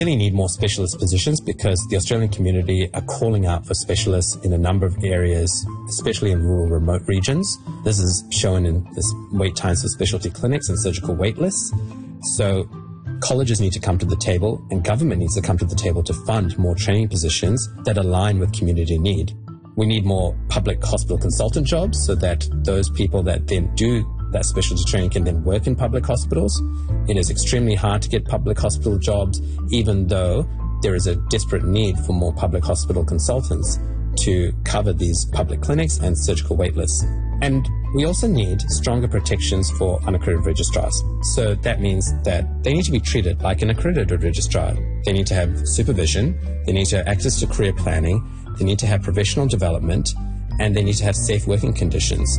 really need more specialist positions because the Australian community are calling out for specialists in a number of areas, especially in rural, remote regions. This is shown in this wait times for specialty clinics and surgical wait lists. So colleges need to come to the table and government needs to come to the table to fund more training positions that align with community need. We need more public hospital consultant jobs so that those people that then do that specialty training can then work in public hospitals. It is extremely hard to get public hospital jobs, even though there is a desperate need for more public hospital consultants to cover these public clinics and surgical wait lists. And we also need stronger protections for unaccredited registrars. So that means that they need to be treated like an accredited registrar. They need to have supervision, they need to have access to career planning, they need to have professional development, and they need to have safe working conditions.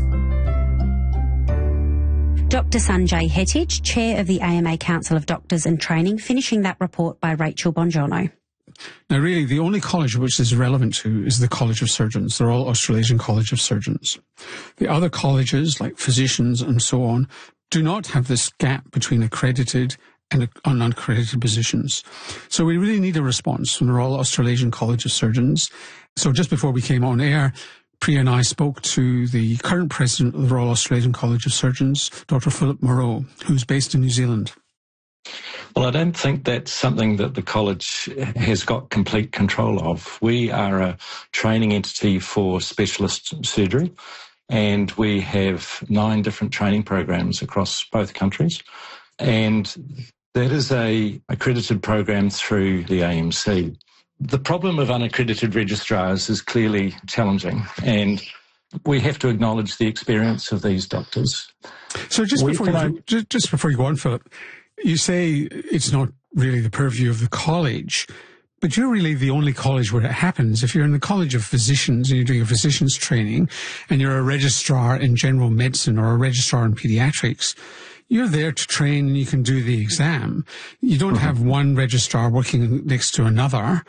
Dr Sanjay Hetich, Chair of the AMA Council of Doctors and Training, finishing that report by Rachel Bongiorno. Now, really, the only college which this is relevant to is the College of Surgeons, the Royal Australasian College of Surgeons. The other colleges, like physicians and so on, do not have this gap between accredited and unaccredited positions. So we really need a response from the Royal Australasian College of Surgeons. So just before we came on air, Priya and I spoke to the current president of the Royal Australasian College of Surgeons, Dr. Philip Moreau, who's based in New Zealand. Well, I don't think that's something that the college has got complete control of. We are a training entity for specialist surgery, and we have 9 different training programs across both countries. And that is a accredited program through the AMC. The problem of unaccredited registrars is clearly challenging, and we have to acknowledge the experience of these doctors. So just before you go on, Philip, you say it's not really the purview of the college, but you're really the only college where it happens. If you're in the College of Physicians and you're doing a physician's training and you're a registrar in general medicine or a registrar in pediatrics, you're there to train and you can do the exam. You don't have one registrar working next to another,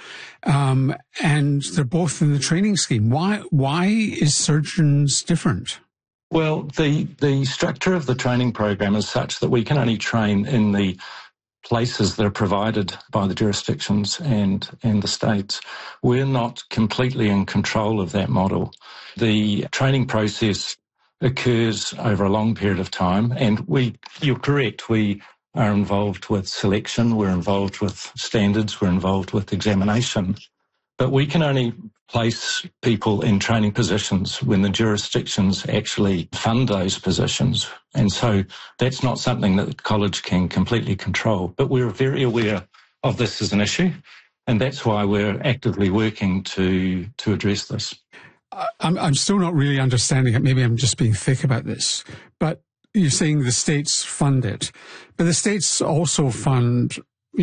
and they're both in the training scheme. Why is surgeons different? Well, the structure of the training program is such that we can only train in the places that are provided by the jurisdictions and the states. We're not completely in control of that model. The training process occurs over a long period of time, and you're correct, we are involved with selection, we're involved with standards, we're involved with examination, but we can only place people in training positions when the jurisdictions actually fund those positions. And so that's not something that the college can completely control, but we're very aware of this as an issue, and that's why we're actively working to address this. I'm still not really understanding it. Maybe I'm just being thick about this. But you're saying the states fund it. But the states also fund,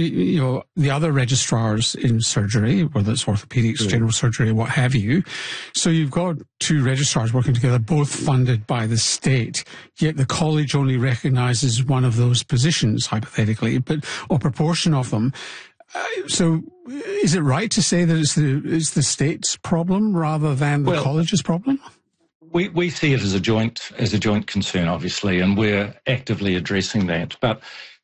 the other registrars in surgery, whether it's orthopedics, general surgery, what have you. So you've got 2 registrars working together, both funded by the state, yet the college only recognises one of those positions, hypothetically, or proportion of them. So is it right to say that it's the state's problem rather than the college's problem? We see it as a joint concern, obviously, and we're actively addressing that. But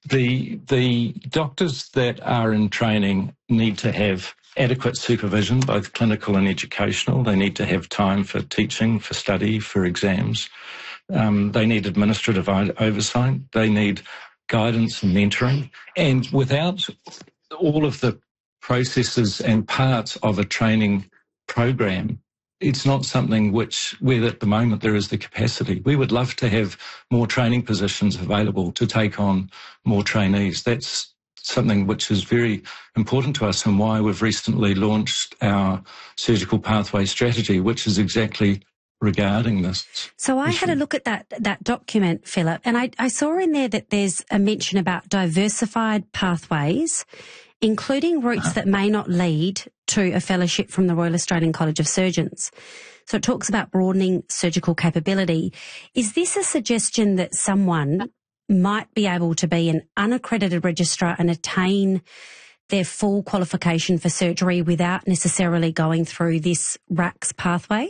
the doctors that are in training need to have adequate supervision, both clinical and educational. They need to have time for teaching, for study, for exams. They need administrative oversight. They need guidance and mentoring. And without all of the processes and parts of a training program, it's not something where at the moment there is the capacity. We would love to have more training positions available to take on more trainees. That's something which is very important to us and why we've recently launched our surgical pathway strategy, which is exactly regarding this. So I had a look at that document, Philip, and I saw in there that there's a mention about diversified pathways, including routes that may not lead to a fellowship from the Royal Australian College of Surgeons. So it talks about broadening surgical capability. Is this a suggestion that someone might be able to be an unaccredited registrar and attain their full qualification for surgery without necessarily going through this RACS pathway?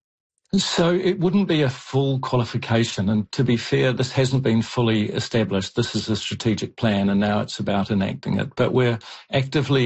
So it wouldn't be a full qualification. And to be fair, this hasn't been fully established. This is a strategic plan and now it's about enacting it. But we're actively